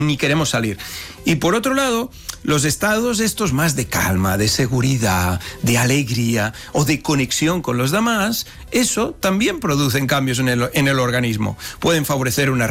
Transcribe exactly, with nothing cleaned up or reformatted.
ni queremos salir. Y por otro lado, los estados estos más de calma, de seguridad, de alegría o de conexión con los demás, eso también producen cambios en el, en el organismo. Pueden favorecer una